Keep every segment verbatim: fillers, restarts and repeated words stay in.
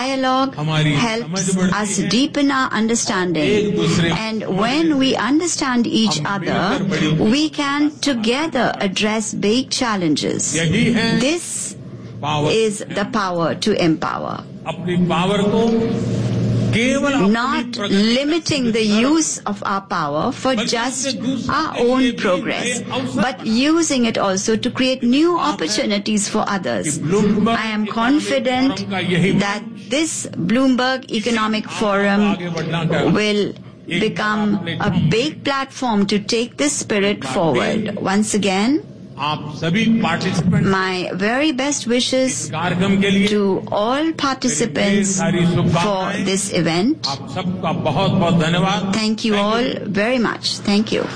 Dialogue helps us deepen our understanding. And when we understand each other, we can together address big challenges. This is the power to empower. Not limiting the use of our power for just our own progress, but using it also to create new opportunities for others. I am confident that this Bloomberg Economic Forum will become a big platform to take this spirit forward. Once again, my very best wishes to all participants for this event. Thank you all very much. Thank you.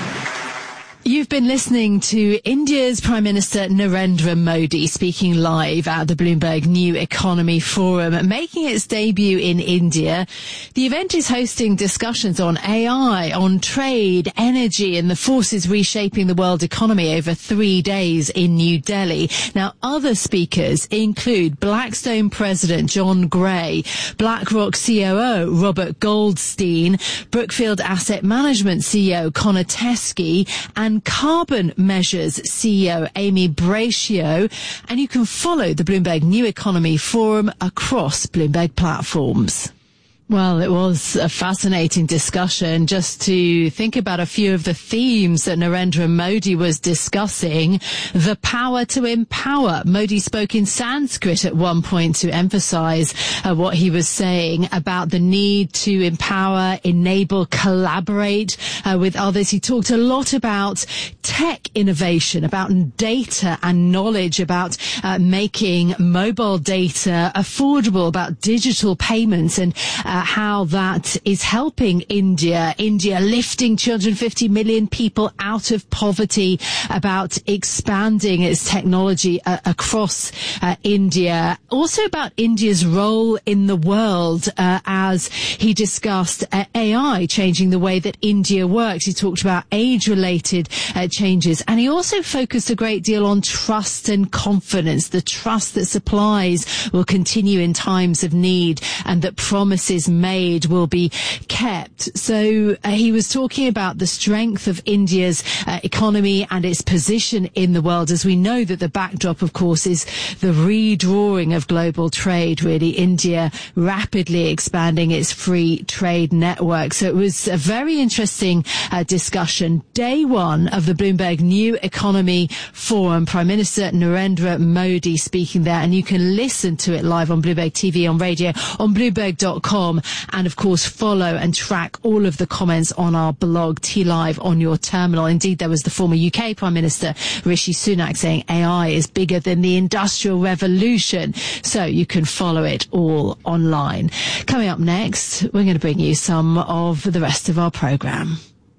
You've been listening to India's Prime Minister Narendra Modi speaking live at the Bloomberg New Economy Forum, making its debut in India. The event is hosting discussions on A I, on trade, energy, and the forces reshaping the world economy over three days in New Delhi. Now, other speakers include Blackstone President John Gray, BlackRock C O O Robert Goldstein, Brookfield Asset Management C E O Connor Teskey, and Carbon Measures C E O Amy Braccio, and you can follow the Bloomberg New Economy Forum across Bloomberg platforms. Well, it was a fascinating discussion just to think about a few of the themes that Narendra Modi was discussing. The power to empower. Modi spoke in Sanskrit at one point to emphasize uh, what he was saying about the need to empower, enable, collaborate uh, with others. He talked a lot about tech innovation, about data and knowledge, about uh, making mobile data affordable, about digital payments and uh, how that is helping India, India lifting two hundred fifty million people out of poverty, about expanding its technology uh, across uh, India. Also about India's role in the world uh, as he discussed uh, A I changing the way that India works. He talked about age-related uh, changes, and he also focused a great deal on trust and confidence, the trust that supplies will continue in times of need and that promises made will be kept. So uh, he was talking about the strength of India's uh, economy and its position in the world, as we know that the backdrop, of course, is the redrawing of global trade, really. India rapidly expanding its free trade network. So it was a very interesting uh, discussion. Day one of the Bloomberg New Economy Forum, Prime Minister Narendra Modi speaking there, and you can listen to it live on Bloomberg T V, on radio, on Bloomberg dot com, and of course follow and track all of the comments on our blog, T Live on your terminal. Indeed, there was the former U K Prime Minister Rishi Sunak saying A I is bigger than the Industrial Revolution. So you can follow it all online. Coming up next, we're going to bring you some of the rest of our programme.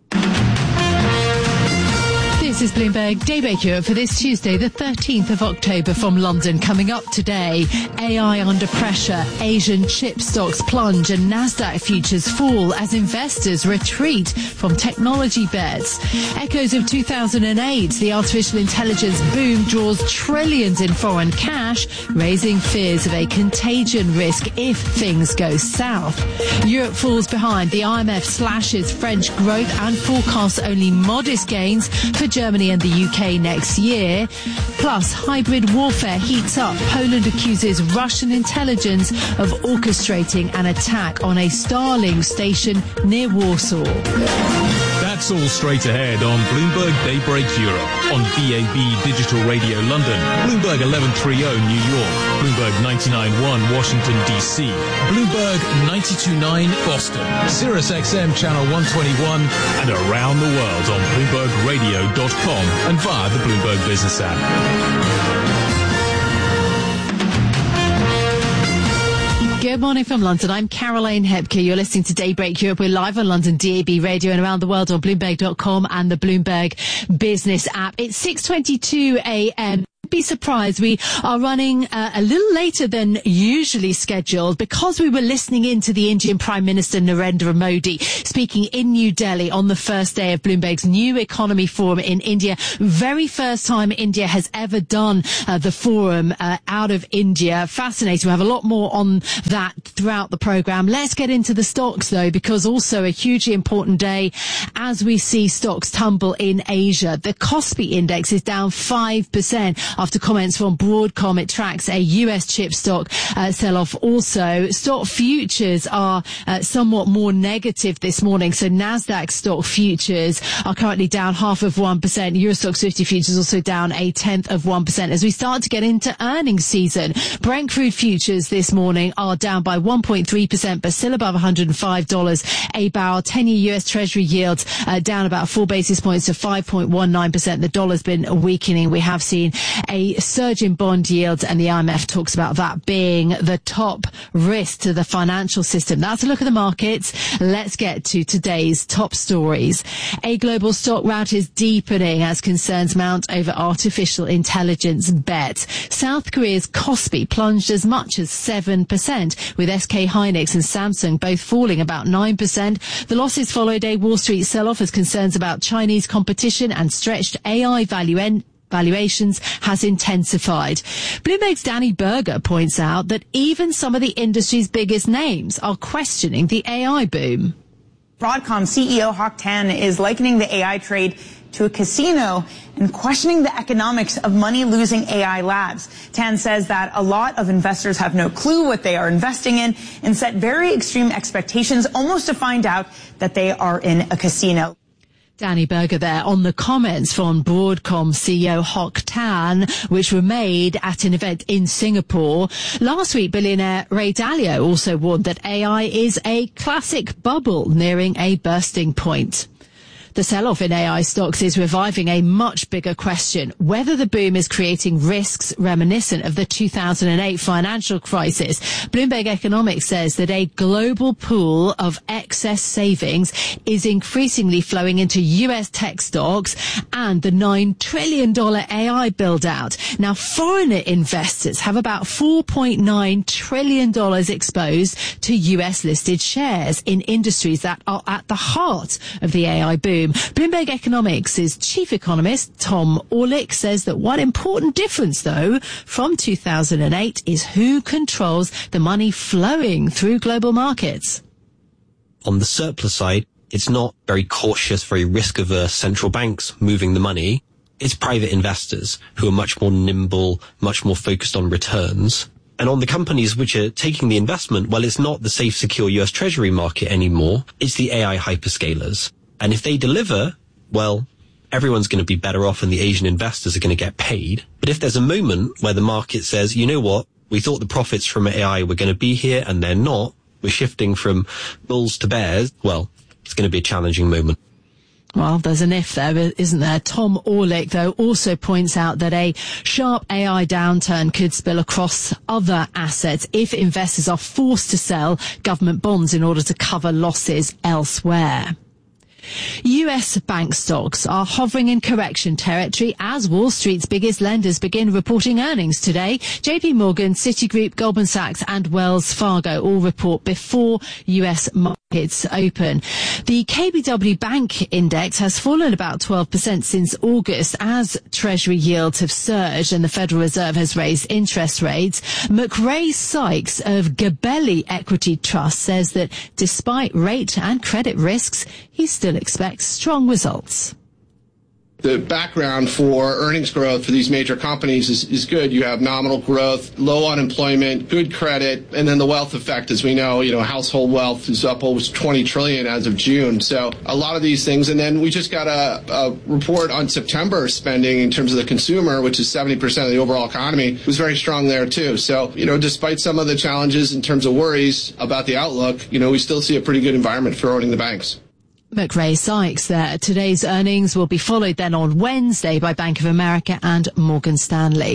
This is Bloomberg Daybreak Europe for this Tuesday, the thirteenth of October from London. Coming up today, A I under pressure, Asian chip stocks plunge and Nasdaq futures fall as investors retreat from technology bets. Echoes of two thousand eight, the artificial intelligence boom draws trillions in foreign cash, raising fears of a contagion risk if things go south. Europe falls behind. The I M F slashes French growth and forecasts only modest gains for Germany and the U K next year. Plus, hybrid warfare heats up. Poland accuses Russian intelligence of orchestrating an attack on a Starlink station near Warsaw. That's all straight ahead on Bloomberg Daybreak Europe, on D A B Digital Radio London, Bloomberg eleven thirty New York, Bloomberg ninety-nine point one Washington, D C, Bloomberg ninety-two point nine Boston, Sirius X M Channel one twenty-one, and around the world on Bloomberg Radio dot com and via the Bloomberg Business app. Good morning from London. I'm Caroline Hepker. You're listening to Daybreak Europe. We're live on London D A B Radio and around the world on Bloomberg dot com and the Bloomberg Business app. It's six twenty-two a.m. be surprised. We are running uh, a little later than usually scheduled because we were listening in to the Indian Prime Minister Narendra Modi speaking in New Delhi on the first day of Bloomberg's New Economy Forum in India. Very first time India has ever done uh, the forum uh, out of India. Fascinating. We have a lot more on that throughout the program. Let's get into the stocks though, because also a hugely important day as we see stocks tumble in Asia. The Kospi index is down five percent after comments from Broadcom. It tracks a U S chip stock uh, sell-off also. Stock futures are uh, somewhat more negative this morning. So Nasdaq stock futures are currently down half of one percent. Euro Stoxx fifty futures also down a tenth of one percent. As we start to get into earnings season, Brent crude futures this morning are down by one point three percent, but still above one hundred five dollars a barrel. ten-year U S Treasury yields uh, down about four basis points to five point one nine percent. The dollar's been weakening. We have seen a surge in bond yields, and the I M F talks about that being the top risk to the financial system. That's a look at the markets. Let's get to today's top stories. A global stock rout is deepening as concerns mount over artificial intelligence bets. South Korea's Kospi plunged as much as seven percent, with S K Hynix and Samsung both falling about nine percent. The losses followed a Wall Street sell-off as concerns about Chinese competition and stretched A I value en- valuations has intensified. Bloomberg's Danny Berger points out that even some of the industry's biggest names are questioning the A I boom. Broadcom C E O Hock Tan is likening the A I trade to a casino and questioning the economics of money-losing A I labs. Tan says that a lot of investors have no clue what they are investing in and set very extreme expectations almost to find out that they are in a casino. Danny Berger there on the comments from Broadcom C E O Hock Tan, which were made at an event in Singapore. Last week, billionaire Ray Dalio also warned that A I is a classic bubble nearing a bursting point. The sell-off in A I stocks is reviving a much bigger question, whether the boom is creating risks reminiscent of the two thousand eight financial crisis. Bloomberg Economics says that a global pool of excess savings is increasingly flowing into U S tech stocks and the nine trillion dollars A I build-out. Now, foreigner investors have about four point nine trillion dollars exposed to U S-listed shares in industries that are at the heart of the A I boom. Bloomberg Economics' chief economist, Tom Orlick, says that one important difference, though, from two thousand eight is who controls the money flowing through global markets. On the surplus side, it's not very cautious, very risk-averse central banks moving the money. It's private investors who are much more nimble, much more focused on returns. And on the companies which are taking the investment, well, it's not the safe, secure U S Treasury market anymore. It's the A I hyperscalers. And if they deliver, well, everyone's going to be better off and the Asian investors are going to get paid. But if there's a moment where the market says, you know what, we thought the profits from A I were going to be here and they're not, we're shifting from bulls to bears, well, it's going to be a challenging moment. Well, there's an if there, isn't there? Tom Orlick, though, also points out that a sharp A I downturn could spill across other assets if investors are forced to sell government bonds in order to cover losses elsewhere. U S bank stocks are hovering in correction territory as Wall Street's biggest lenders begin reporting earnings today. J P Morgan, Citigroup, Goldman Sachs and Wells Fargo all report before U S markets open. The K B W Bank Index has fallen about twelve percent since August as Treasury yields have surged and the Federal Reserve has raised interest rates. McRae Sykes of Gabelli Equity Trust says that despite rate and credit risks, he still expects strong results. The background for earnings growth for these major companies is, is good. You have nominal growth, low unemployment, good credit, and then the wealth effect, as we know, you know, household wealth is up almost twenty trillion as of June. So a lot of these things. And then we just got a, a report on September spending in terms of the consumer, which is seventy percent of the overall economy, was very strong there too. So, you know, despite some of the challenges in terms of worries about the outlook, you know, we still see a pretty good environment for owning the banks. McRae Sykes there. Today's earnings will be followed then on Wednesday by Bank of America and Morgan Stanley.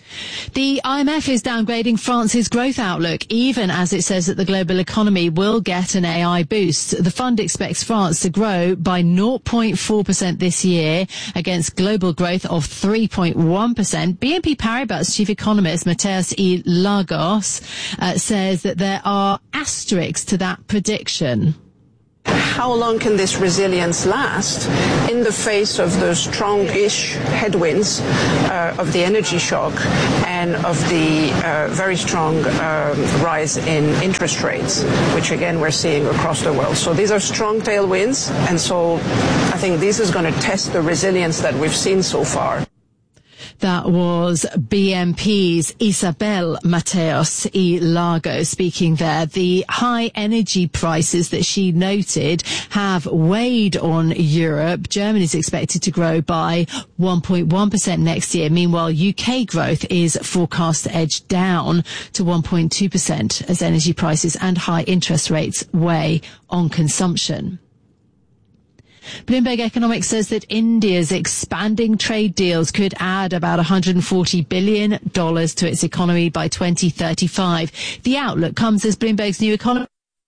The I M F is downgrading France's growth outlook, even as it says that the global economy will get an A I boost. The fund expects France to grow by zero point four percent this year against global growth of three point one percent. B N P Paribas chief economist Mathias E. Lagos uh, says that there are asterisks to that prediction. How long can this resilience last in the face of the strong-ish headwinds uh, of the energy shock and of the uh, very strong um, rise in interest rates, which again we're seeing across the world. So these are strong tailwinds, and so I think this is going to test the resilience that we've seen so far. That was B N P's Isabel Mateos y Lago speaking there. The high energy prices that she noted have weighed on Europe. Germany is expected to grow by one point one percent next year. Meanwhile, U K growth is forecast to edge down to one point two percent as energy prices and high interest rates weigh on consumption. Bloomberg Economics says that India's expanding trade deals could add about one hundred forty billion dollars to its economy by twenty thirty-five. The outlook comes as Bloomberg's new economy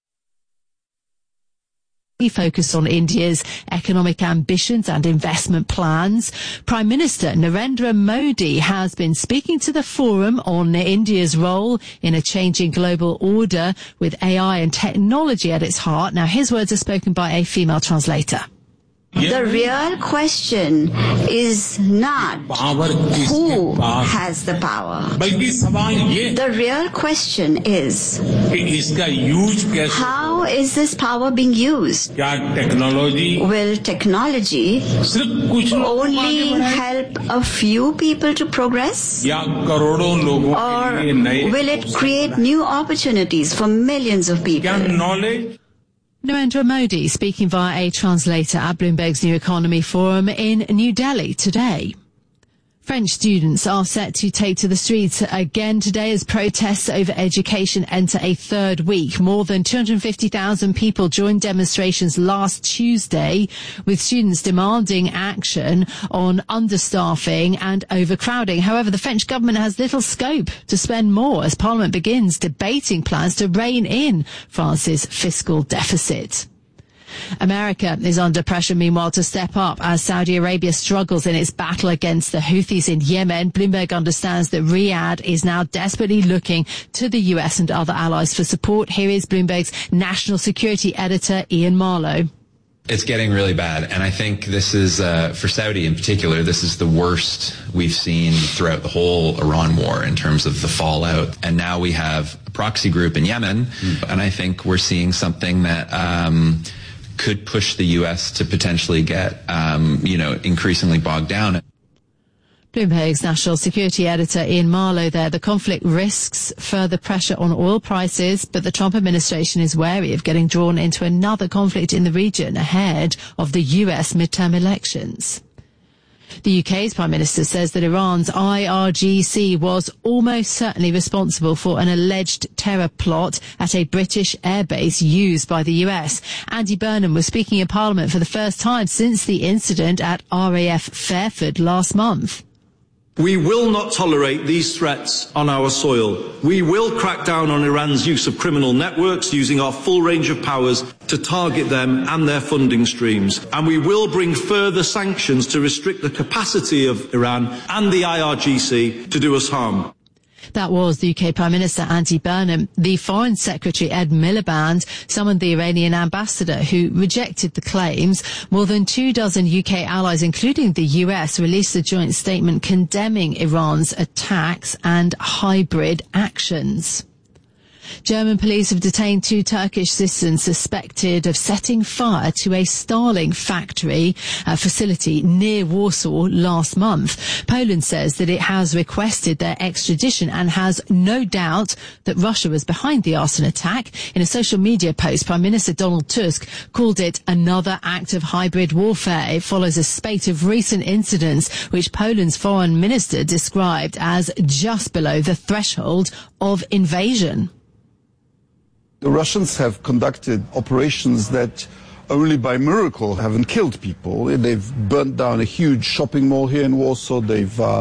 focused on India's economic ambitions and investment plans. Prime Minister Narendra Modi has been speaking to the forum on India's role in a changing global order with A I and technology at its heart. Now, his words are spoken by a female translator. The real question is not who has the power. The real question is how is this power being used? Will technology only help a few people to progress? Or will it create new opportunities for millions of people? Narendra Modi speaking via a translator at Bloomberg's New Economy Forum in New Delhi today. French students are set to take to the streets again today as protests over education enter a third week. More than two hundred fifty thousand people joined demonstrations last Tuesday, with students demanding action on understaffing and overcrowding. However, the French government has little scope to spend more as Parliament begins debating plans to rein in France's fiscal deficit. America is under pressure, meanwhile, to step up as Saudi Arabia struggles in its battle against the Houthis in Yemen. Bloomberg understands that Riyadh is now desperately looking to the U S and other allies for support. Here is Bloomberg's national security editor, Ian Marlowe. It's getting really bad, and I think this is, uh, for Saudi in particular, this is the worst we've seen throughout the whole Iran war in terms of the fallout. And now we have a proxy group in Yemen, mm. and I think we're seeing something that um, could push the U S to potentially get, um, you know, increasingly bogged down. Bloomberg's national security editor Ian Marlowe there. The conflict risks further pressure on oil prices, but the Trump administration is wary of getting drawn into another conflict in the region ahead of the U S midterm elections. The U K's Prime Minister says that Iran's I R G C was almost certainly responsible for an alleged terror plot at a British airbase used by the U S. Andy Burnham was speaking in Parliament for the first time since the incident at R A F Fairford last month. We will not tolerate these threats on our soil. We will crack down on Iran's use of criminal networks, using our full range of powers to target them and their funding streams. And we will bring further sanctions to restrict the capacity of Iran and the I R G C to do us harm. That was the U K Prime Minister Andy Burnham. The Foreign Secretary Ed Miliband summoned the Iranian ambassador, who rejected the claims. More than two dozen U K allies, including the U S, released a joint statement condemning Iran's attacks and hybrid actions. German police have detained two Turkish citizens suspected of setting fire to a Starlink factory uh, facility near Warsaw last month. Poland says that it has requested their extradition and has no doubt that Russia was behind the arson attack. In a social media post, Prime Minister Donald Tusk called it another act of hybrid warfare. It follows a spate of recent incidents which Poland's foreign minister described as just below the threshold of invasion. The Russians have conducted operations that only by miracle haven't killed people. They've burnt down a huge shopping mall here in Warsaw. They've uh,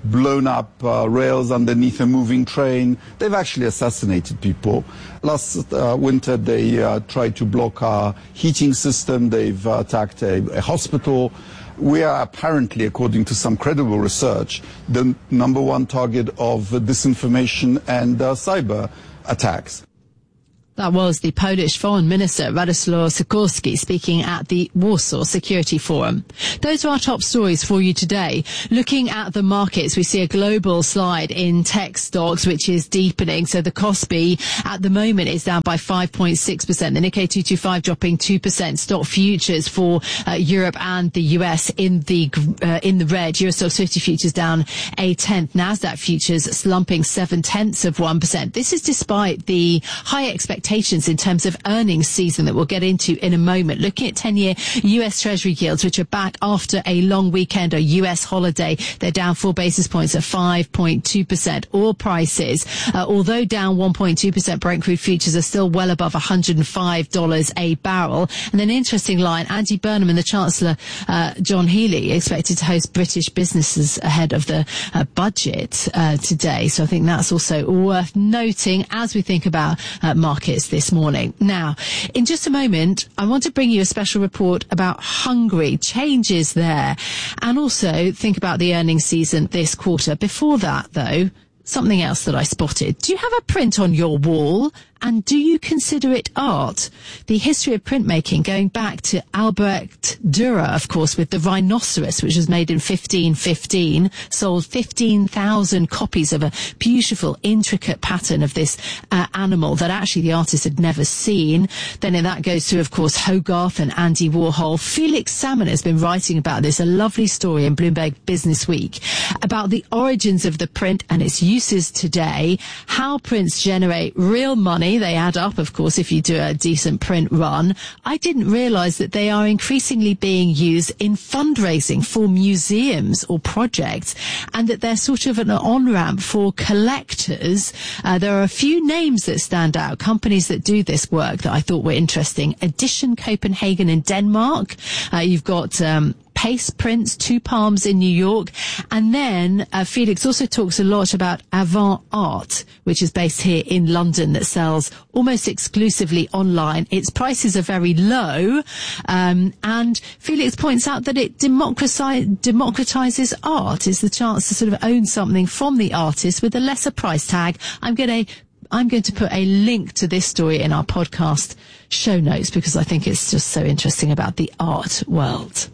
blown up uh, rails underneath a moving train. They've actually assassinated people. Last uh, winter, they uh, tried to block our heating system. They've uh, attacked a, a hospital. We are apparently, according to some credible research, the number one target of uh, disinformation and uh, cyber attacks. That was the Polish Foreign Minister, Radoslaw Sikorski, speaking at the Warsaw Security Forum. Those are our top stories for you today. Looking at the markets, we see a global slide in tech stocks, which is deepening. So the Kospi at the moment is down by five point six percent. The Nikkei two twenty-five dropping two percent. Stock futures for uh, Europe and the U S in the uh, in the red. Euro Stoxx fifty futures down a tenth. Nasdaq futures slumping seven tenths of one percent. This is despite the high expectations in terms of earnings season that we'll get into in a moment. Looking at ten-year U S Treasury yields, which are back after a long weekend or U S holiday, they're down four basis points at five point two percent. Oil prices, uh, although down one point two percent, Brent crude futures are still well above one hundred five dollars a barrel. And then interesting line, Andy Burnham and the Chancellor, uh, John Healey, expected to host British businesses ahead of the uh, budget uh, today. So I think that's also worth noting as we think about uh, markets this morning. Now, in just a moment, I want to bring you a special report about Hungary, changes there, and also think about the earnings season this quarter. Before that, though, something else that I spotted. Do you have a print on your wall? And do you consider it art? The history of printmaking going back to Albrecht Dürer, of course, with the rhinoceros, which was made in fifteen fifteen, sold fifteen thousand copies of a beautiful, intricate pattern of this uh, animal that actually the artist had never seen. Then that goes through, of course, Hogarth and Andy Warhol. Felix Salmon has been writing about this, a lovely story in Bloomberg Business Week, about the origins of the print and its uses today, how prints generate real money. They add up, of course, if you do a decent print run. I didn't realize that they are increasingly being used in fundraising for museums or projects, and that they're sort of an on-ramp for collectors. Uh, there are a few names that stand out, companies that do this work that I thought were interesting. Edition Copenhagen in Denmark. Uh, you've got um, Pace Prints, Two Palms in New York. And then uh, Felix also talks a lot about Avant Art, which is based here in London, that sells almost exclusively online. Its prices are very low. Um, and Felix points out that it democratize, democratizes art. It's the chance to sort of own something from the artist with a lesser price tag. I'm going to I'm going to put a link to this story in our podcast show notes because I think it's just so interesting about the art world.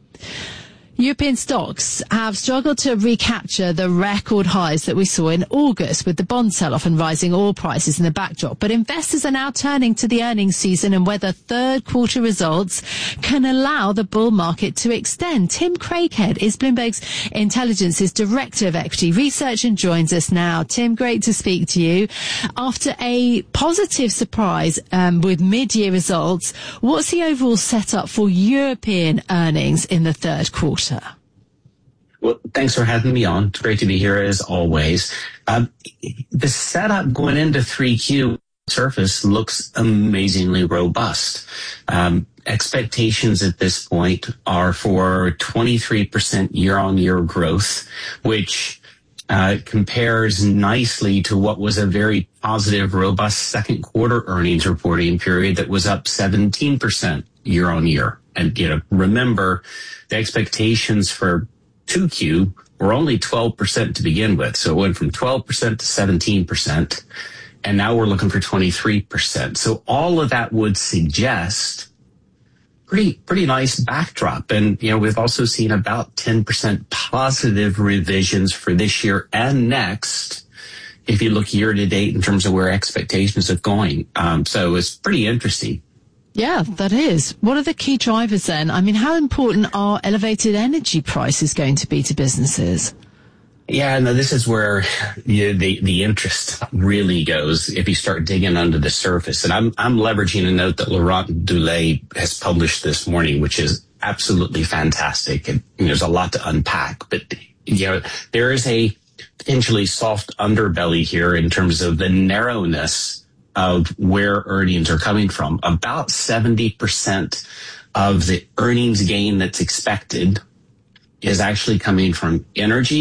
European stocks have struggled to recapture the record highs that we saw in August with the bond sell-off and rising oil prices in the backdrop. But investors are now turning to the earnings season and whether third quarter results can allow the bull market to extend. Tim Craighead is Bloomberg's Intelligence's Director of Equity Research and joins us now. Tim, great to speak to you. After a positive surprise um, with mid-year results, what's the overall setup for European earnings in the third quarter? Well, thanks for having me on. It's great to be here as always. Um, the setup going into three Q surface looks amazingly robust. Um, expectations at this point are for twenty-three percent year-on-year growth, which uh, compares nicely to what was a very positive, robust second quarter earnings reporting period that was up seventeen percent year-on-year. And, you know, remember the expectations for two Q were only twelve percent to begin with. So it went from twelve percent to seventeen percent. And now we're looking for twenty-three percent. So all of that would suggest pretty, pretty nice backdrop. And, you know, we've also seen about ten percent positive revisions for this year and next, if you look year to date in terms of where expectations are going. Um, so it's pretty interesting. Yeah, that is. What are the key drivers then? I mean, how important are elevated energy prices going to be to businesses? Yeah, no, this is where you, the the interest really goes if you start digging under the surface. And I'm I'm leveraging a note that Laurent Dulay has published this morning, which is absolutely fantastic. And you know, there's a lot to unpack, but you know, there is a potentially soft underbelly here in terms of the narrowness of where earnings are coming from. About seventy percent of the earnings gain that's expected is actually coming from energy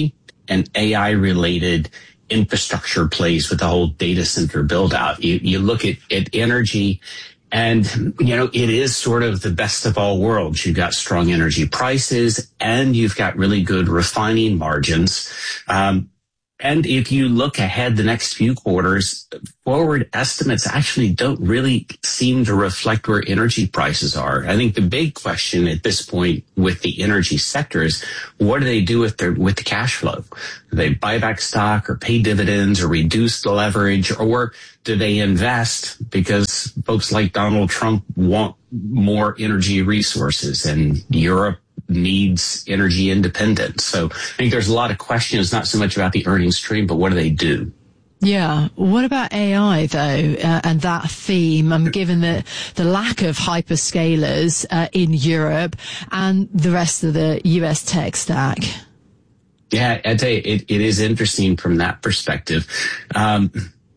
and A I-related infrastructure plays with the whole data center build out. You, you look at, at energy, and, you know, it is sort of the best of all worlds. You've got strong energy prices and you've got really good refining margins. Um, and if you look ahead the next few quarters, forward estimates actually don't really seem to reflect where energy prices are. I think the big question at this point with the energy sector is, what do they do with their, with the cash flow? Do they buy back stock or pay dividends or reduce the leverage, or do they invest because folks like Donald Trump want more energy resources and Europe needs energy independence? So I think there's a lot of questions, not so much about the earnings stream, but what do they do? Yeah. What about A I, though, uh, and that theme, um, given the, the lack of hyperscalers uh, in Europe and the rest of the U S tech stack? Yeah, I'd say it, it is interesting from that perspective. Um,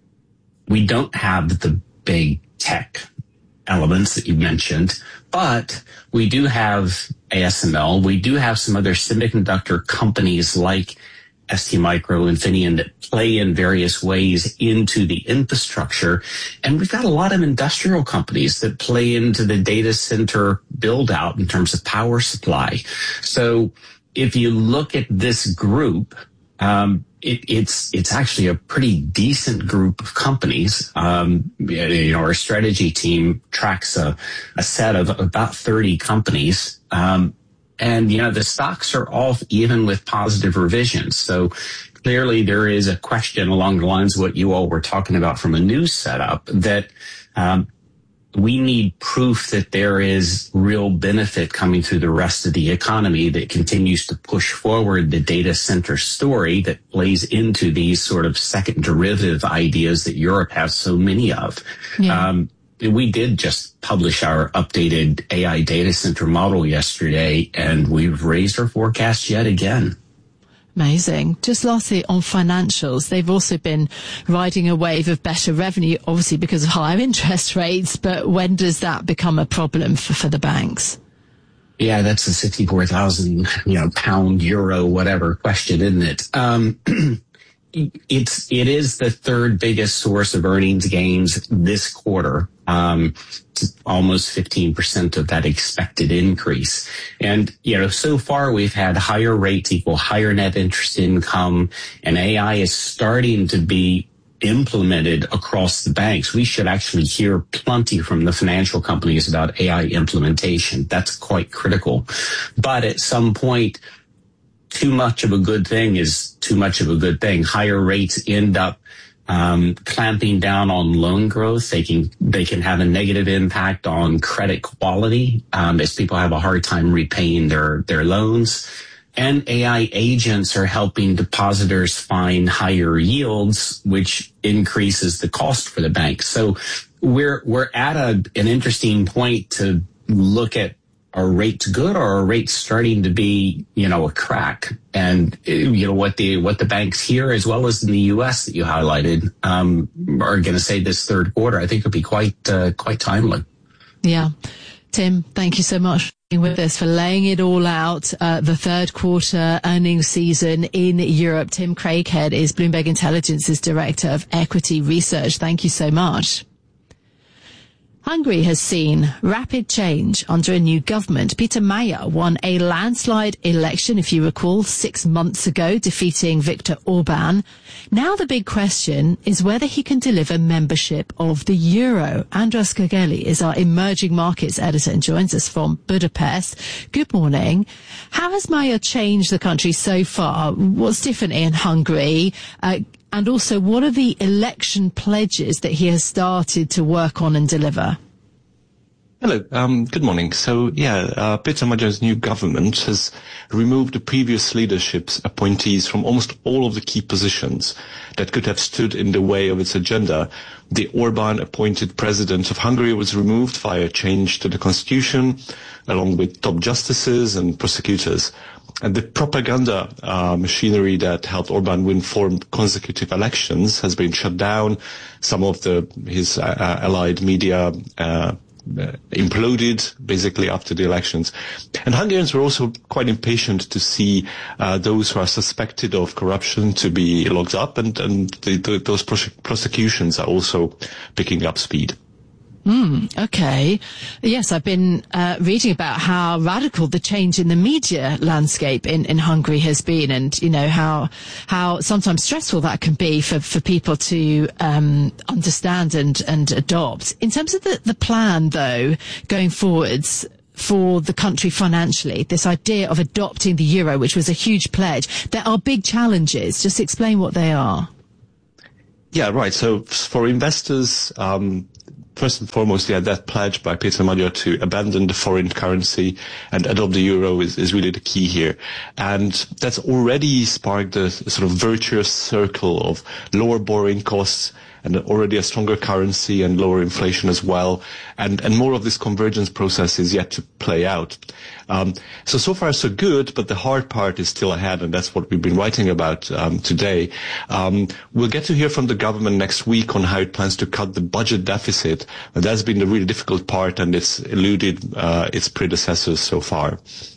we don't have the big tech elements that you mentioned, but we do have A S M L. We do have some other semiconductor companies like S T Micro, Infineon that play in various ways into the infrastructure. And we've got a lot of industrial companies that play into the data center build out in terms of power supply. So if you look at this group, um, it, it's it's actually a pretty decent group of companies. Um, you know, our strategy team tracks a, a set of about thirty companies. Um, and, you know, the stocks are off even with positive revisions. So clearly there is a question along the lines of what you all were talking about from a news setup that um, we need proof that there is real benefit coming through the rest of the economy that continues to push forward the data center story that plays into these sort of second derivative ideas that Europe has so many of. Yeah. Um, we did just publish our updated A I data center model yesterday, and we've raised our forecast yet again. Amazing. Just lastly, on financials, they've also been riding a wave of better revenue, obviously because of higher interest rates. But when does that become a problem for, for the banks? Yeah, that's a sixty-four thousand, you know, pound, euro, whatever question, isn't it? Um, it's, it is the third biggest source of earnings gains this quarter. Um, almost fifteen percent of that expected increase. And, you know, so far we've had higher rates equal higher net interest income, and A I is starting to be implemented across the banks. We should actually hear plenty from the financial companies about A I implementation. That's quite critical. But at some point, too much of a good thing is too much of a good thing. Higher rates end up Um, clamping down on loan growth. They can, they can have a negative impact on credit quality, um, as people have a hard time repaying their, their loans. And A I agents are helping depositors find higher yields, which increases the cost for the bank. So we're, we're at a, an interesting point to look at, are rates good or are rates starting to be, you know, a crack? And, you know, what the, what the banks here, as well as in the U S that you highlighted, um, are going to say this third quarter, I think it'll be quite, uh, quite timely. Yeah. Tim, thank you so much for being with us, for laying it all out, uh, the third quarter earnings season in Europe. Tim Craighead is Bloomberg Intelligence's Director of Equity Research. Thank you so much. Hungary has seen rapid change under a new government. Peter Mayer won a landslide election, if you recall, six months ago, defeating Viktor Orban. Now the big question is whether he can deliver membership of the euro. Andras Gergely is our emerging markets editor and joins us from Budapest. Good morning. How has Mayer changed the country so far? What's different in Hungary? Uh, And also, what are the election pledges that he has started to work on and deliver? Hello, um, good morning. So, yeah, uh, Peter Mayer's new government has removed the previous leadership's appointees from almost all of the key positions that could have stood in the way of its agenda. The Orban-appointed president of Hungary was removed via change to the constitution, along with top justices and prosecutors. And the propaganda uh, machinery that helped Orban win four consecutive elections has been shut down. Some of the his uh, allied media uh, uh, imploded basically after the elections. And Hungarians were also quite impatient to see uh, those who are suspected of corruption to be locked up, and, and the, the, those prose- prosecutions are also picking up speed. Mm, okay. Yes, I've been uh, reading about how radical the change in the media landscape in, in Hungary has been, and, you know, how how sometimes stressful that can be for, for people to um, understand and, and adopt. In terms of the, the plan, though, going forwards for the country financially, this idea of adopting the euro, which was a huge pledge, there are big challenges. Just explain what they are. Yeah, right. So for investors, um, first and foremost, yeah, that pledge by Peter Magyar to abandon the foreign currency and adopt the euro is, is really the key here. And that's already sparked a sort of virtuous circle of lower borrowing costs and already a stronger currency and lower inflation as well. And, and more of this convergence process is yet to play out. Um, so, so far so good, but the hard part is still ahead, and that's what we've been writing about um, today. Um, we'll get to hear from the government next week on how it plans to cut the budget deficit. And that's been the really difficult part, and it's eluded uh, its predecessors so far.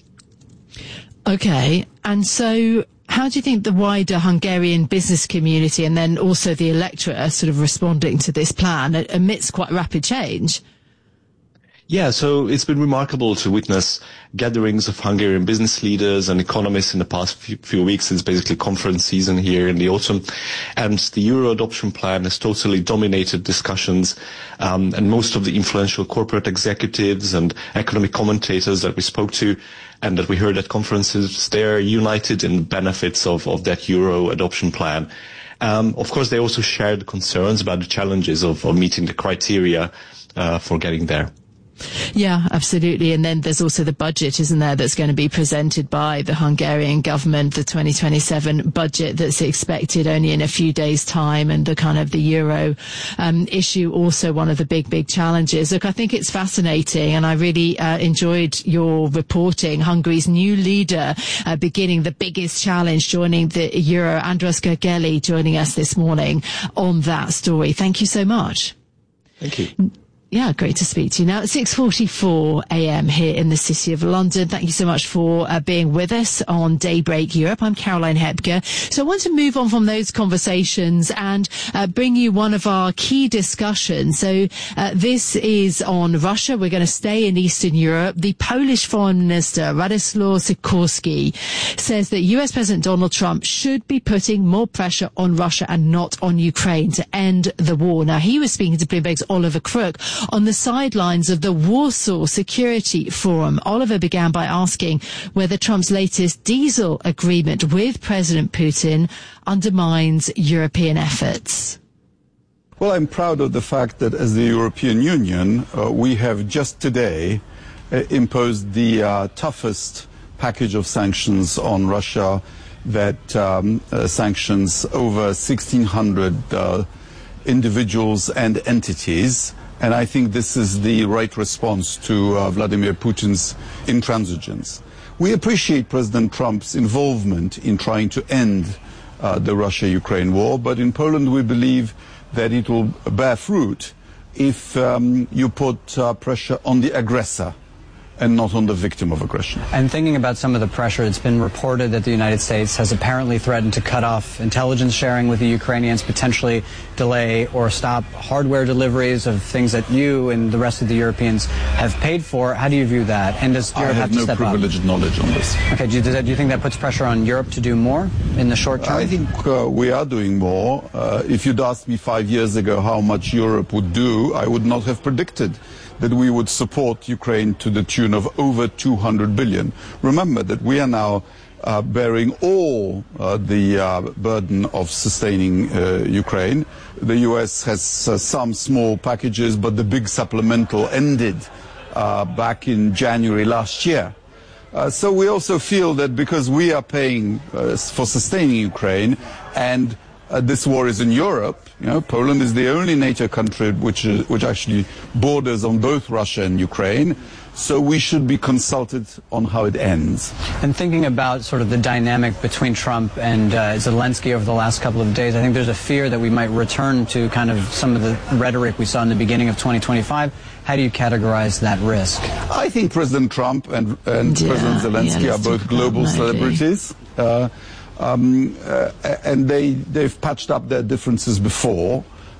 Okay, and so how do you think the wider Hungarian business community and then also the electorate are sort of responding to this plan amidst quite rapid change? Yeah, so it's been remarkable to witness gatherings of Hungarian business leaders and economists in the past few, few weeks. It's basically conference season here in the autumn. And the Euro adoption plan has totally dominated discussions. Um, and most of the influential corporate executives and economic commentators that we spoke to and that we heard at conferences, they're united in the benefits of, of that Euro adoption plan. Um, of course, they also shared concerns about the challenges of, of meeting the criteria uh, for getting there. Yeah, absolutely. And then there's also the budget, isn't there, that's going to be presented by the Hungarian government, the twenty twenty-seven budget that's expected only in a few days' time, and the kind of the euro um, issue also one of the big, big challenges. Look, I think it's fascinating, and I really uh, enjoyed your reporting. Hungary's new leader uh, beginning the biggest challenge, joining the euro. András Gergely joining us this morning on that story. Thank you so much. Thank you. Yeah, great to speak to you now. At six forty-four a.m. here in the City of London. Thank you so much for uh, being with us on Daybreak Europe. I'm Caroline Hepker. So I want to move on from those conversations and uh, bring you one of our key discussions. So uh, this is on Russia. We're going to stay in Eastern Europe. The Polish Foreign Minister, Radoslaw Sikorski, says that U S President Donald Trump should be putting more pressure on Russia and not on Ukraine to end the war. Now, he was speaking to Bloomberg's Oliver Crook on the sidelines of the Warsaw Security Forum. Oliver began by asking whether Trump's latest diesel agreement with President Putin undermines European efforts. Well, I'm proud of the fact that as the European Union, uh, we have just today uh, imposed the uh, toughest package of sanctions on Russia that um, uh, sanctions over sixteen hundred uh, individuals and entities. And I think this is the right response to uh, Vladimir Putin's intransigence. We appreciate President Trump's involvement in trying to end uh, the Russia-Ukraine war, but in Poland we believe that it will bear fruit if um, you put uh, pressure on the aggressor and not on the victim of aggression. And thinking about some of the pressure, it's been reported that the United States has apparently threatened to cut off intelligence sharing with the Ukrainians, potentially delay or stop hardware deliveries of things that you and the rest of the Europeans have paid for. How do you view that? And does Europe I have, have to no step up? privileged knowledge on this. Okay, do you, does that, do you think that puts pressure on Europe to do more in the short term? I think uh, we are doing more. Uh, if you'd asked me five years ago how much Europe would do, I would not have predicted that we would support Ukraine to the tune of over two hundred billion. Remember that we are now uh, bearing all uh, the uh, burden of sustaining uh, Ukraine. The U S has uh, some small packages, but the big supplemental ended uh, back in January last year. Uh, so we also feel that because we are paying uh, for sustaining Ukraine, and Uh, this war is in Europe. You know, Poland is the only NATO country which, uh, which actually borders on both Russia and Ukraine. So we should be consulted on how it ends. And thinking about sort of the dynamic between Trump and uh, Zelensky over the last couple of days, I think there's a fear that we might return to kind of some of the rhetoric we saw in the beginning of twenty twenty-five. How do you categorize that risk? I think President Trump and, and yeah, President Zelensky yeah, are both global celebrities. Uh, um, uh, and they, they've patched up their differences before.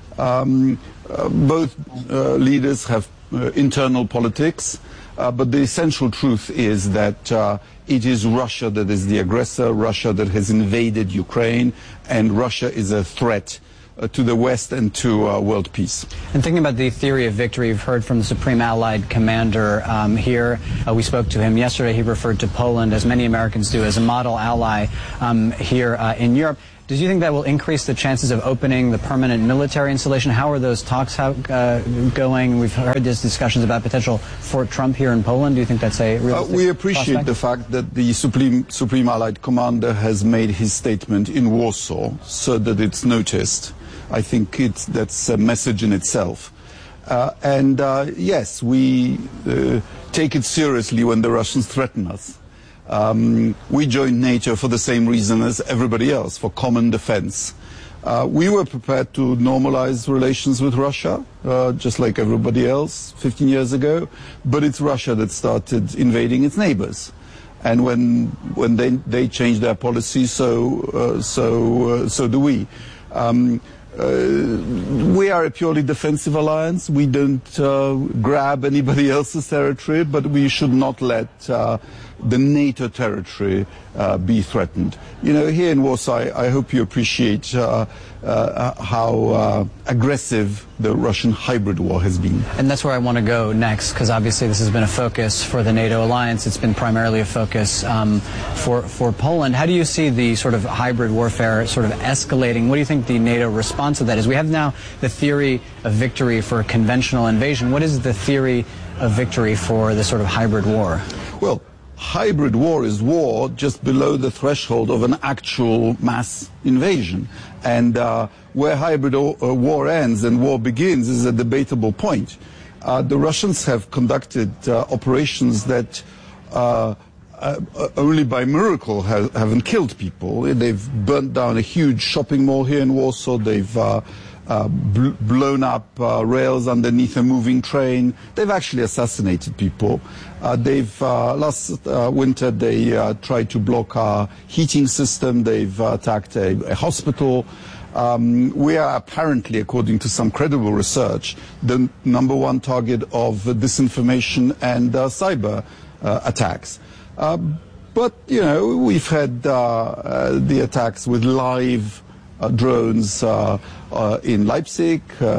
Um, uh, both uh, leaders have uh, internal politics. Uh, but the essential truth is that uh, it is Russia that is the aggressor, Russia that has invaded Ukraine, and Russia is a threat uh, to the West and to uh, world peace. And thinking about the theory of victory, you've heard from the Supreme Allied Commander um, here. Uh, we spoke to him yesterday. He referred to Poland, as many Americans do, as a model ally um, here uh, in Europe. Do you think that will increase the chances of opening the permanent military installation? How are those talks how, uh, going? We've heard these discussions about potential Fort Trump here in Poland. Do you think that's a realistic uh, We appreciate prospect? the fact that the Supreme, Supreme Allied Commander has made his statement in Warsaw so that it's noticed. I think it's, that's a message in itself. Uh, and uh, yes, we uh, take it seriously when the Russians threaten us. Um, we joined NATO for the same reason as everybody else, for common defense. Uh, we were prepared to normalize relations with Russia, uh, just like everybody else fifteen years ago, but it's Russia that started invading its neighbors. And when, when they, they change their policy, so, uh, so, uh, so do we. Um, Uh, we are a purely defensive alliance. We don't uh, grab anybody else's territory, but we should not let uh, the NATO territory uh, be threatened. You know, here in Warsaw, I, I hope you appreciate uh, uh, how uh, aggressive the Russian hybrid war has been. And that's where I want to go next, because obviously this has been a focus for the NATO alliance. It's been primarily a focus um, for, for Poland. How do you see the sort of hybrid warfare sort of escalating? What do you think the NATO response to that is? We have now the theory of victory for conventional invasion. What is the theory of victory for the sort of hybrid war? Well, hybrid war is war just below the threshold of an actual mass invasion. And uh, where hybrid o- uh, war ends and war begins is a debatable point. Uh, the Russians have conducted uh, operations that uh, uh, only by miracle ha- haven't killed people. They've burnt down a huge shopping mall here in Warsaw. They've uh, Uh, bl- blown up uh, rails underneath a moving train. They've actually assassinated people. Uh, they've uh, last uh, winter they uh, tried to block our heating system. They've uh, attacked a, a hospital. Um, we are apparently, according to some credible research, the number one target of uh, disinformation and uh, cyber uh, attacks. Uh, but you know, we've had uh, uh, the attacks with live Uh, drones uh, uh, in Leipzig, uh, uh,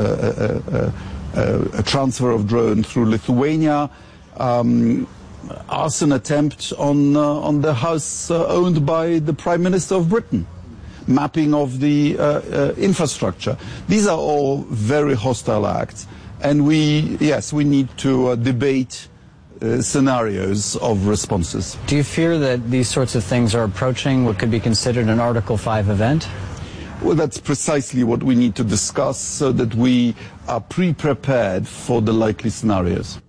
uh, uh, a transfer of drone through Lithuania, um, arson attempt on uh, on the house uh, owned by the Prime Minister of Britain, mapping of the uh, uh, infrastructure. These are all very hostile acts, and we yes we need to uh, debate Uh, scenarios of responses. Do you fear that these sorts of things are approaching what could be considered an Article five event? Well, that's precisely what we need to discuss so that we are pre-prepared for the likely scenarios.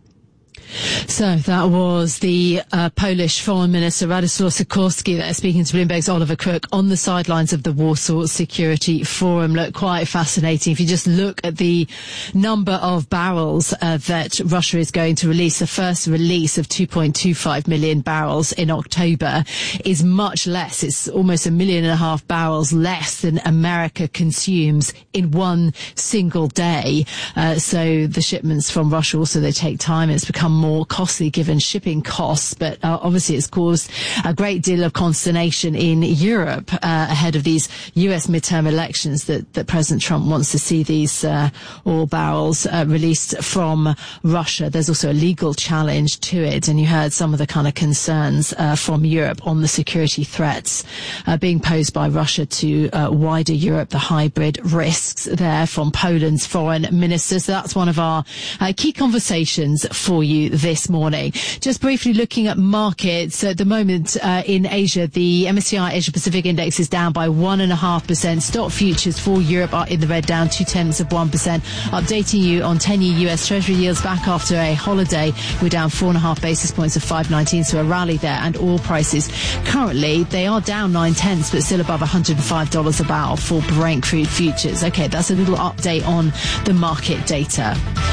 So that was the uh, Polish Foreign Minister Radosław Sikorski there speaking to Bloomberg's Oliver Crook on the sidelines of the Warsaw Security Forum. Look, quite fascinating. If you just look at the number of barrels uh, that Russia is going to release, the first release of two point two five million barrels in October is much less. It's almost a million and a half barrels less than America consumes in one single day. Uh, so the shipments from Russia also, they take time. It's become more costly given shipping costs, but uh, obviously it's caused a great deal of consternation in Europe uh, ahead of these U S midterm elections that, that President Trump wants to see these uh, oil barrels uh, released from Russia. There's also a legal challenge to it, and you heard some of the kind of concerns uh, from Europe on the security threats uh, being posed by Russia to uh, wider Europe, the hybrid risks there from Poland's foreign minister. So that's one of our uh, key conversations for you this this morning. Just briefly looking at markets at the moment uh, in Asia, the M S C I Asia Pacific Index is down by one and a half percent. Stock futures for Europe are in the red, down two tenths of one percent. Updating you on ten-year U S Treasury yields back after a holiday. We're down four and a half basis points of five nineteen, so a rally there. And oil prices currently they are down nine tenths, but still above one hundred five dollars a barrel for Brent crude futures. Okay, that's a little update on the market data.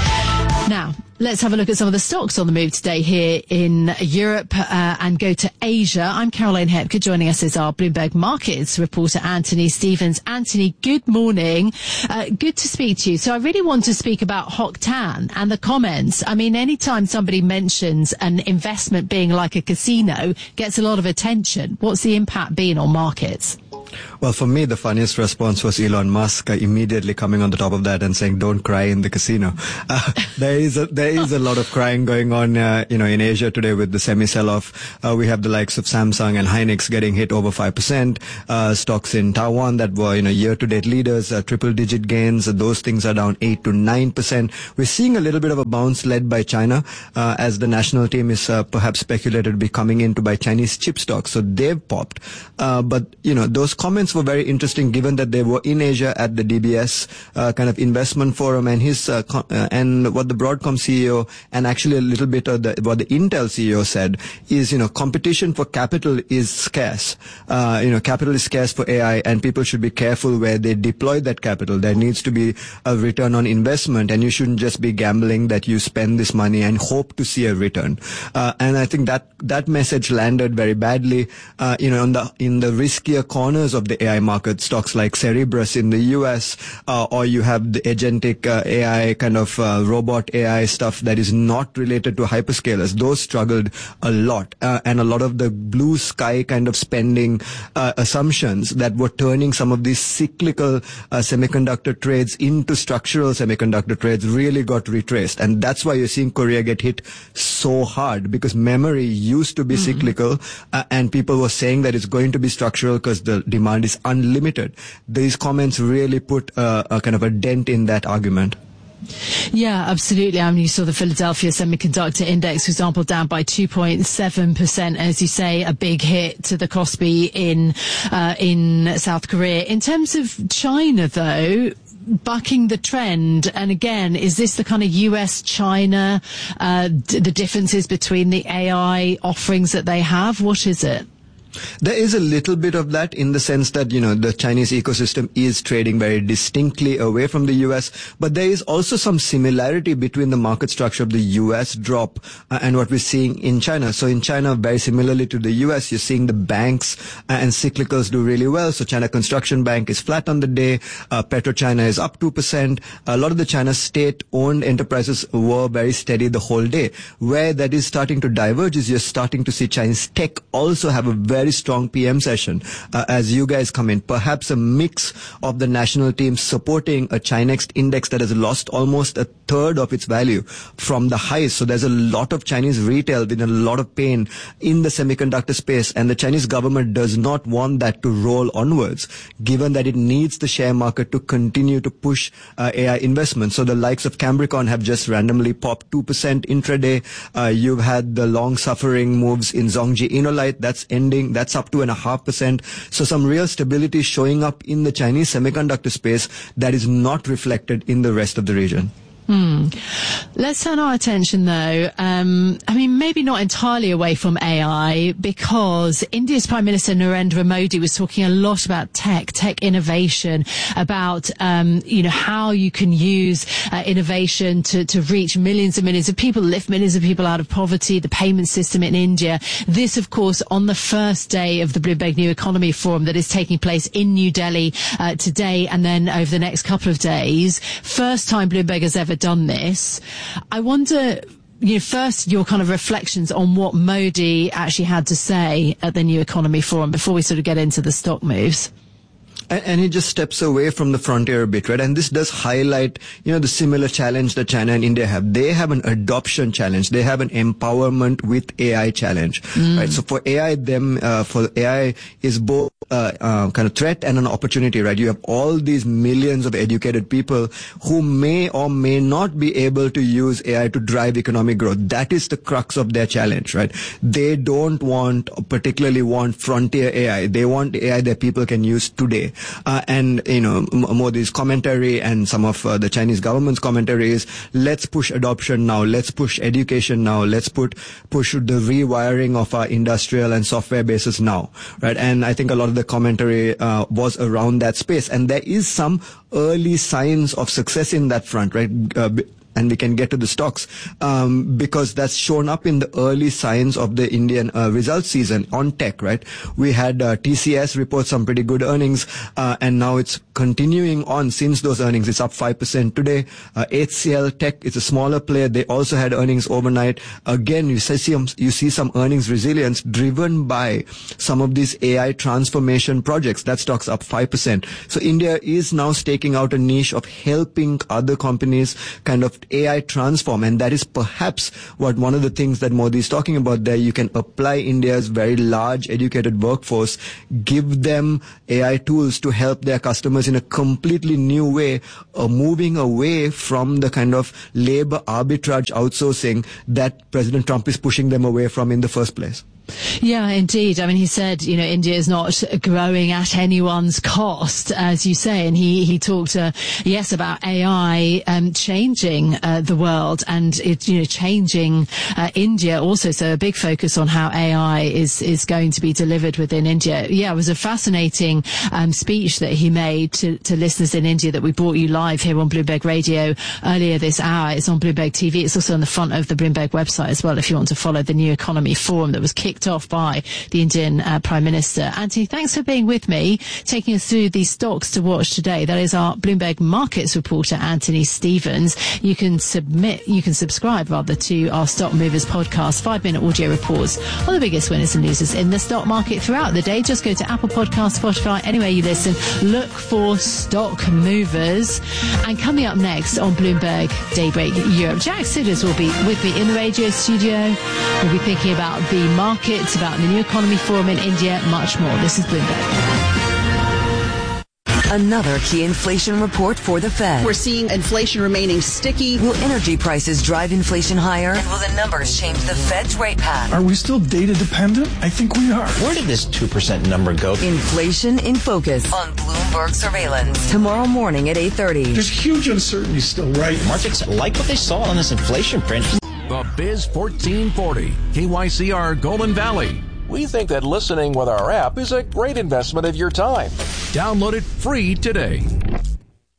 Now, let's have a look at some of the stocks on the move today here in Europe uh, and go to Asia. I'm Caroline Hepker. Joining us is our Bloomberg Markets reporter, Anthony Stevens. Anthony, good morning. Uh, good to speak to you. So I really want to speak about Hock Tan and the comments. I mean, anytime somebody mentions an investment being like a casino, gets a lot of attention. What's the impact been on markets? Well, for me, the funniest response was Elon Musk uh, immediately coming on the top of that and saying, "Don't cry in the casino." Uh, there is a, there is a lot of crying going on, uh, you know, in Asia today with the semi sell-off. Uh, we have the likes of Samsung and Hynix getting hit over five percent. Uh, stocks in Taiwan that were, you know, year-to-date leaders, uh, triple-digit gains. Uh, those things are down eight to nine percent. We're seeing a little bit of a bounce led by China, uh, as the national team is uh, perhaps speculated to be coming in to buy Chinese chip stocks. So they've popped. Uh, but, you know, those comments were very interesting given that they were in Asia at the D B S uh, kind of investment forum, and his uh, co- uh, and what the Broadcom C E O and actually a little bit of the, what the Intel C E O said is, you know, competition for capital is scarce. Uh, you know, capital is scarce for A I, and people should be careful where they deploy that capital. There needs to be a return on investment, and you shouldn't just be gambling that you spend this money and hope to see a return. Uh, and I think that that message landed very badly. Uh, you know, on the in the riskier corners of the A I market, stocks like Cerebras in the U S, uh, or you have the agentic uh, A I kind of uh, robot A I stuff that is not related to hyperscalers. Those struggled a lot, uh, and a lot of the blue sky kind of spending uh, assumptions that were turning some of these cyclical uh, semiconductor trades into structural semiconductor trades really got retraced. And that's why you're seeing Korea get hit so hard, because memory used to be mm-hmm. cyclical, uh, and people were saying that it's going to be structural because the demand is unlimited. These comments really put uh, a kind of a dent in that argument. Yeah, absolutely. I mean, you saw the Philadelphia Semiconductor Index, for example, down by two point seven percent. As you say, a big hit to the Kospi in uh, in South Korea. In terms of China, though, bucking the trend, and again, is this the kind of U S China, uh, d- the differences between the A I offerings that they have? What is it? There is a little bit of that in the sense that, you know, the Chinese ecosystem is trading very distinctly away from the U S, but there is also some similarity between the market structure of the U S drop uh, and what we're seeing in China. So in China, very similarly to the U S, you're seeing the banks uh, and cyclicals do really well. So China Construction Bank is flat on the day. Uh, PetroChina is up two percent. A lot of the China state-owned enterprises were very steady the whole day. Where that is starting to diverge is you're starting to see Chinese tech also have a very strong P M session uh, as you guys come in. Perhaps a mix of the national team supporting a Chinext index that has lost almost a third of its value from the highs. So there's a lot of Chinese retail in a lot of pain in the semiconductor space, and the Chinese government does not want that to roll onwards, given that it needs the share market to continue to push uh, A I investment. So the likes of Cambricon have just randomly popped two percent intraday. Uh, you've had the long-suffering moves in Zhongji Inolite. That's ending. That's up two and a half percent. So some real stability showing up in the Chinese semiconductor space that is not reflected in the rest of the region. Hmm. Let's turn our attention, though, um, I mean, maybe not entirely away from A I, because India's Prime Minister Narendra Modi was talking a lot about tech, tech innovation, about, um, you know, how you can use uh, innovation to, to reach millions and millions of people, lift millions of people out of poverty, the payment system in India. This, of course, on the first day of the Bloomberg New Economy Forum that is taking place in New Delhi uh, today and then over the next couple of days. First time Bloomberg has ever done this. I wonder, you know, first your kind of reflections on what Modi actually had to say at the New Economy Forum before we sort of get into the stock moves. And, and he just steps away from the frontier a bit, right? And this does highlight, you know, the similar challenge that China and India have. They have an adoption challenge. They have an empowerment with A I challenge, mm. right? So for A I, them, uh, for A I is both uh, uh, kind of threat and an opportunity, right? You have all these millions of educated people who may or may not be able to use A I to drive economic growth. That is the crux of their challenge, right? They don't want, particularly want frontier A I. They want A I that people can use today. Uh, and, you know, Modi's commentary and some of uh, the Chinese government's commentary is, let's push adoption now. Let's push education now. Let's put, push the rewiring of our industrial and software bases now, right? And I think a lot of the commentary uh, was around that space. And there is some early signs of success in that front, right? Uh, and we can get to the stocks, um, because that's shown up in the early signs of the Indian uh, results season on tech, right? We had uh, T C S report some pretty good earnings, uh, and now it's continuing on since those earnings. It's up five percent today. Uh, H C L Tech, it's a smaller player. They also had earnings overnight. Again, you see some, you see some earnings resilience driven by some of these A I transformation projects. That stock's up five percent. So India is now staking out a niche of helping other companies kind of A I transform, and that is perhaps what one of the things that Modi is talking about there. You can apply India's very large educated workforce, give them A I tools to help their customers in a completely new way, uh, moving away from the kind of labor arbitrage outsourcing that President Trump is pushing them away from in the first place. Yeah, indeed. I mean, he said, you know, India is not growing at anyone's cost, as you say. And he, he talked, uh, yes, about A I um, changing uh, the world and it, you know, changing uh, India also. So a big focus on how A I is, is going to be delivered within India. Yeah, it was a fascinating um, speech that he made to, to listeners in India that we brought you live here on Bloomberg Radio earlier this hour. It's on Bloomberg T V. It's also on the front of the Bloomberg website as well if you want to follow the New Economy Forum that was kicked off by the Indian uh, Prime Minister. Anthony, thanks for being with me, taking us through these stocks to watch today. That is our Bloomberg Markets reporter, Anthony Stevens. You can submit, you can subscribe rather to our Stock Movers podcast, five-minute audio reports on the biggest winners and losers in the stock market throughout the day. Just go to Apple Podcasts, Spotify, anywhere you listen. Look for Stock Movers. And coming up next on Bloomberg Daybreak Europe, Jack Sidders will be with me in the radio studio. We'll be thinking about the market, about the New Economy Forum in India, much more. This is Bloomberg. Another key inflation report for the Fed. We're seeing inflation remaining sticky. Will energy prices drive inflation higher? And will the numbers change the Fed's rate path? Are we still data dependent? I think we are. Where did this two percent number go? Inflation in Focus on Bloomberg Surveillance. Tomorrow morning at eight thirty. There's huge uncertainty still, right? Markets like what they saw on this inflation print. The Biz fourteen forty, K Y C R Golden Valley. We think that listening with our app is a great investment of your time. Download it free today.